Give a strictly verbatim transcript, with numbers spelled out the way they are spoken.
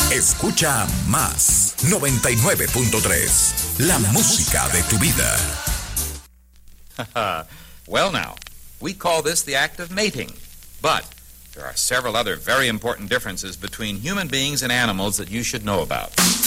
Escucha más noventa y nueve punto tres, la, la música de tu vida. Well now, we call this the act of mating, but there are several other very important differences between human beings and animals that you should know about.